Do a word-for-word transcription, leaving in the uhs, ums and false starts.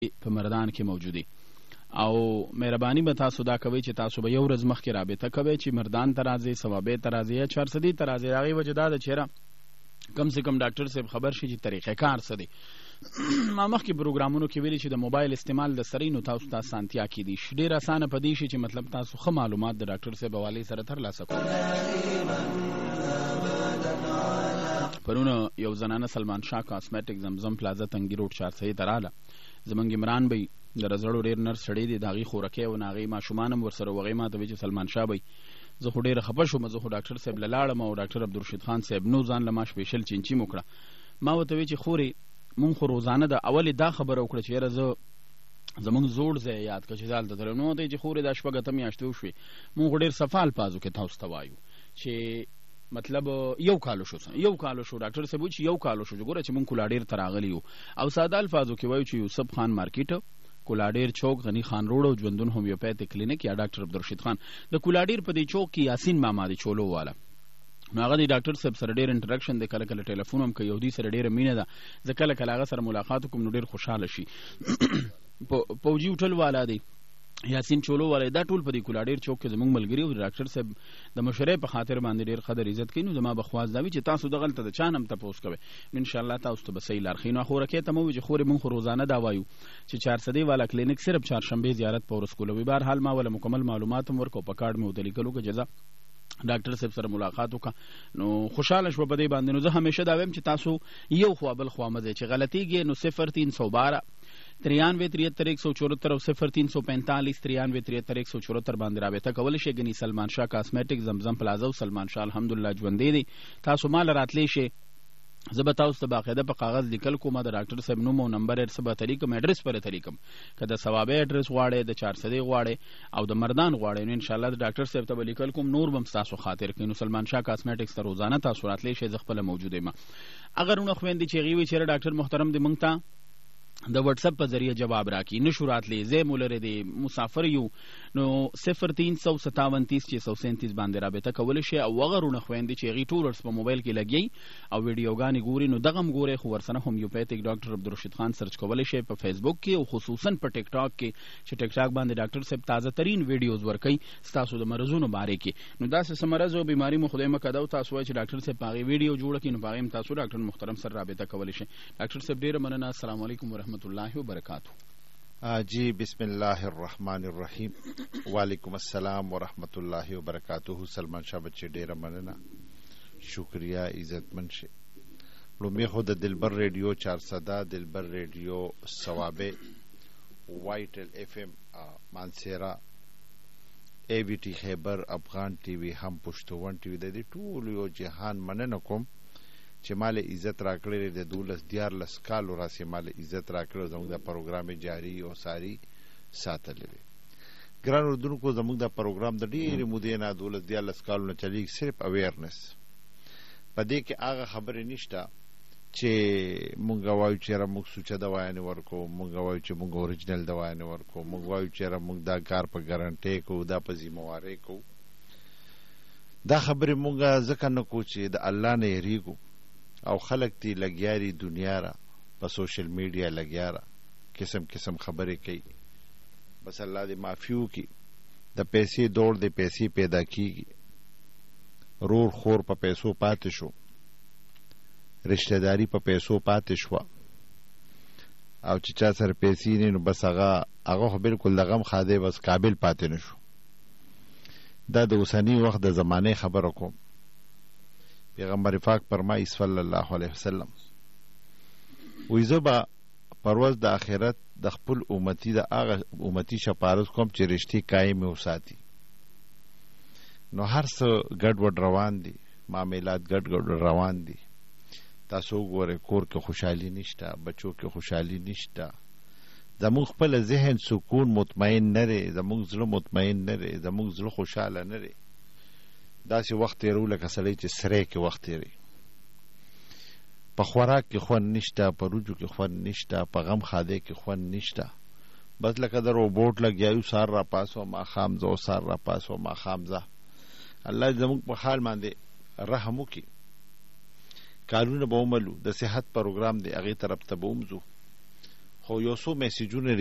په مردان کې موجودي او مهرباني به تاسو دا کوئ چې تاسو به یو ورځ مخکې رابطه کوئ چې مردان ته راځئ، ثوابې ته راځئ یا چارسدي ته راځئ. د هغې وجه دا ده چې کم سے کم ډاکټر صاحب خبر شي چې طریقه کار څه دی. ما مخکې پروګرامونو کې ویلي چې د موبایل استعمال د سره نو تاسو ته اسانتیا کیدی شي، ډېر اسانه پدې شي چې مطلب تاسو ښه معلومات د ډاکټر صاحب حوالې سره ترلاسه کړئ. پرونه یو زنانه سلمان شاه کاسمیټک زمزم پلازا تنګي روډ چارسدي ته راغله. زمونږ عمران بی د رزړو ډېر نرس سړی دی، د هغې خوراکۍ او د هغې ماشومان هم ورسره و. هغې ما ته وایي چې سلمان شاه بی زه خو ډېره خفه شوم، زه خو ډاکټر صاحب له لاړم او ډاکټر عبدالرشید خان صاحب نو ځان له ما سپیشل چینچیم وکړه. ما ورته وایي چې خورې مونږ خو روزانه د اولې دا خبره وکړه چې یاره زه زمونږ زوړ ځای یاد کړه چې زه هلته تللی. نو ورته چې خورې دا شپږ اتم میاشتې وشوې، مونږ خو ډېر صفا الفاظو کې تاسو ته وایو چې مطلب یو کالو شو یو کالو شو ډاکټر صاحب وایي چې یو کالو شو. ګوره چې مونږ کولاډیر ته راغلي یو او ساده الفاظو کې وایو چې یوسف خان مارکیټ، کولاډیر چوک، غنی خان روډ او ژوندون هومیوپیتھک کلینیک یا ډاکټر عبدالرشید خان. د کولاډیر په دې چوک کې یاسین ماما دی چولو والا. نو هغه د ډاکټر صاحب سره ډېر انټراکشن دی، کله کله ټلیفون هم کوي او دوی سره ډېره مینه ده. زه کله کله هغه سره ملاقات وکړم نو ډېر خوشحاله شي. پوجي هوټل والا دی، یاسین چولو والا، دا ټول په دې کولاډیر چوک کې زموږ ملګري او ډاکټر صاحب د مشورې په خاطر باندې ډېر قدر عزت کوي. نو زما به خواست دا وي چې تاسو دغلته د چا نه هم تپوس کوئ، نو انشاءالله تاسو ته به صحیح لار ښیي. نو خوراکۍ ته مو وایي چې خورې مونږ خو روزانه دا وایو چې چارسدی والا کلینیک صرف چهارشنبې زیارت په ورځ کولوي. بهرحال ما ولا مکمل معلومات هم ورکړو، په کارډ مې ورته لیکلو که جزا ډاکټر صاحب سره ملاقات وکړه نو خوشحاله شوه په دې باندې. نو زه همیشه دا وایم چې تاسو یو خوا بل خوا مه ځئ، چې غلطیږي نو صفر تین سو بارہ ترانوے تریہتر ایک سو چورہتر اور صفر تین سو پینتالیس ترانوے تریہتر ایک سو چورہتر باندې رابطه کولی شئ. ګنې سلمان شاه کاسمیټک زمزم پلازا او سلمان شاه الحمدلله ژوندی دی. تاسو ما له راتلی شئ، زه به تاسو ته باقاعده په کاغذ لیکل کوم، د ډاکټر صاحب نوم او نمبر یې څه به تلیکم، ایډرس پر یې تلیکم. که د ثوابۍ ایډرس غواړئ، د چارسدی غواړئ او د مردان غواړئ، نو انشاءالله د ډاکټر صاحب ته به لیکل کوم، نور به هم ستاسو خاطر کوي. نو سلمان شاه کاسمیټکس ته روزانه تاسو راتلی شئ، زه خپله موجود یم. اگر رونه خویندې چې هغې وایي چې ډاکټر محترم دې موږ ته د واتساپ په ذریعه جواب راکړي، نشو راتلی، ځای مو لرې دی، مسافر یو، نو صفر تین سو ستاون تیس چھ سو سینتیس باندې رابطه کولی شئ. او هغه رونه خویندې چې هغې ټول ورس په موبایل کې لګیئ او ویډیوګانې ګوري، نو دغه هم ګورئ، خو ورسره هومیوپیتھک ډاکټر عبدالرشید خان سرچ کولی شئ په فیسبوک کې او خصوصا په ټیک ټاک کې، چې ټیک ټاک باندې ډاکټر صاحب تازه ترین ویډیوز ورکوي ستاسو د مرضونو بارے کې. نو داسې څه مرض او بیماري مو خدای مکړه او تاسو وایئ چې ډاکټر صاحب په هغې ویډیو جوړه کړي، نو په هغې هم تاسو ډاکټر محترم سره رابطه کولی شئ. ډاکټر صاحب ډېره مننه، السلام علیکم ورحمۃ اللہ وبرکاتہ. جی بسم اللہ الرحمن الرحیم. وعلیکم السلام ورحمۃ اللہ وبرکاتہ. سلمان شاه بچے ډیره مننه، شکریہ، عزتمن شئ. لومې خو د دلبر ریډیو چارسده، دلبر ریډیو ثوابې، وایټل ایف ایم مانسیرا، ای وی ټي خیبر، افغان ټي وي، هم پښتو ون ټي وي، د دې ټول یو جهان مننه کوم چې مال عزت راکړی د دولس دیارلس کالو راسې مال عزت راکړی، زموږ د پروګرام جاری او ساری ساتلی دی. ګران اردونکو، زموږ د پروګرام د ډېرې مودې نه دولس دیارلس کالو نه چلیږي، صرف اویرنس. په دې کې هغه خبرې نشته چې مونږ وایو چې یاره موږ سوچه دوايانې ورکوو، مونږ وایو چې مونږ اوریجنل دوايانې ورکوو، مونږ وایو چې یاره مونږ دا کار په ګارنټۍ کوو، دا په ذمهوارۍ کوو. دا خبرې مونږ ځکه نه کوو چې د الله نه یېرېږو او خلق تی لګیاري دنیا را په سوشل میډیا لګیارا قسم قسم خبرې کوي. بس الله دې معافیو کی. د پیسې دور د پیسې پیدا کیږي، رور خور په پیسو پاتې شو، رشتہ داری په پیسو پاتې شو، او چې چا سره پیسې نه نو بس هغه هغه بالکل دغم خاده بس قابل پاتې نشو. دا د اوسنی وخت د زمانه خبره کوم. پیغمبر پاک فرمایي صلی الله علیه وسلم وایي زه به پر ورځ د آخرت د خپل امتی د هغه امتی شپارس کوم چې رښتې قایم وساتي. نو هر څه ګډوډ روان دي، معاملات ګډ ګډ روان دي. تاسو وګورئ کور کې خوشحالي نشته، بچو کې خوشحالي نشته، زموږ خپل ذهن سکون مطمئن نه دی، زموږ زړه مطمئن نه دی، زموږ زړه خوشحاله نه دی. داسې وخت تېرو لکه سړی چې سری کې وخت تېروي. په خوراک کې خوند نشته، په روجو کې خوند نشته، په غم خاده کې خوند نشته. بس لکه د روبوټ لګیایو، سار را پاسو ماښام ځه، سار را پاسو ماښام ځه. الله زموږ په حال باندې رحم وکړي. کارونه به وملو، د صحت پروګرام دی هغې طرف ته به ومځو، خو خو یو څو میسجونه